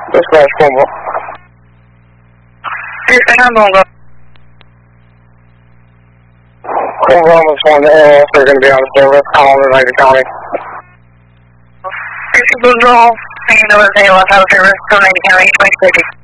Dispatch Cornwall. Houston, I'm going to go. Cornwall is one of the ALS are going to be on the service, calling in Lady County. This is Blue Hole. I know it's ALS out of service, Lady County, 2050.